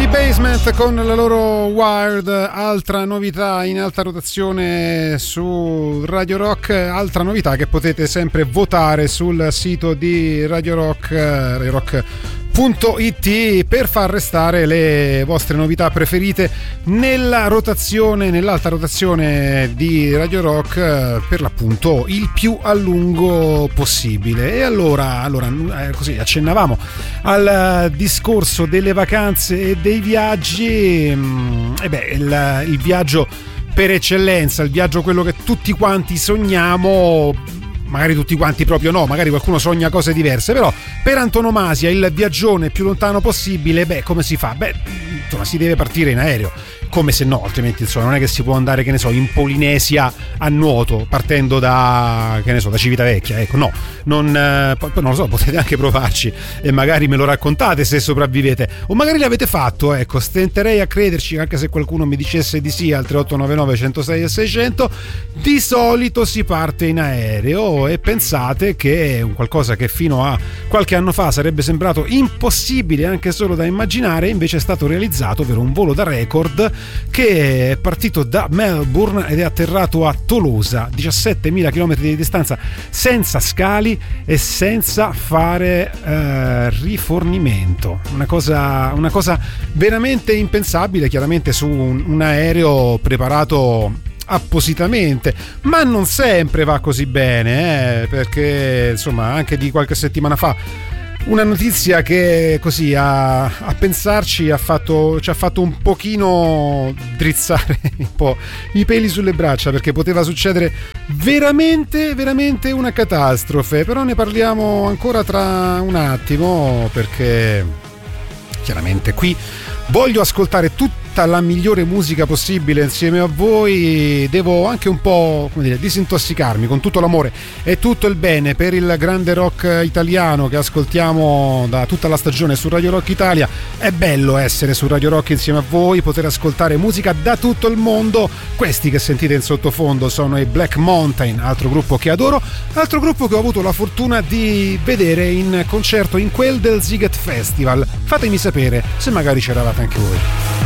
Basement con la loro Wired, altra novità in alta rotazione su Radio Rock, altra novità che potete sempre votare sul sito di Radio Rock, radiorock.it, per far restare le vostre novità preferite nell'alta rotazione di Radio Rock, per l'appunto il più a lungo possibile. E allora così accennavamo al discorso delle vacanze e dei viaggi. Il viaggio per eccellenza, il viaggio quello che tutti quanti sogniamo, magari tutti quanti proprio no, magari qualcuno sogna cose diverse, però per antonomasia il viaggione più lontano possibile, come si fa? Si deve partire in aereo, come se no, altrimenti non è che si può andare, che ne so, in Polinesia a nuoto partendo da Civitavecchia, ecco, no, non lo so, potete anche provarci e magari me lo raccontate se sopravvivete, o magari l'avete fatto, ecco, stenterei a crederci, anche se qualcuno mi dicesse di sì al 3899 106 e 600. Di solito si parte in aereo e pensate che è un qualcosa che fino a qualche anno fa sarebbe sembrato impossibile anche solo da immaginare, invece è stato realizzato, ovvero un volo da record che è partito da Melbourne ed è atterrato a Tolosa, 17.000 km di distanza, senza scali e senza fare rifornimento. Una cosa veramente impensabile, chiaramente su un aereo preparato appositamente, ma non sempre va così bene, perché insomma anche di qualche settimana fa una notizia che così a pensarci ci ha fatto un pochino drizzare un po' i peli sulle braccia, perché poteva succedere veramente una catastrofe. Però ne parliamo ancora tra un attimo, perché chiaramente qui voglio ascoltare tutta la migliore musica possibile insieme a voi. Devo anche un po', disintossicarmi con tutto l'amore e tutto il bene per il grande rock italiano che ascoltiamo da tutta la stagione su Radio Rock Italia. È bello essere su Radio Rock insieme a voi, poter ascoltare musica da tutto il mondo. Questi che sentite in sottofondo sono i Black Mountain, altro gruppo che adoro, altro gruppo che ho avuto la fortuna di vedere in concerto in quel del Ziget Festival. Fatemi sapere se magari c'eravate anche voi.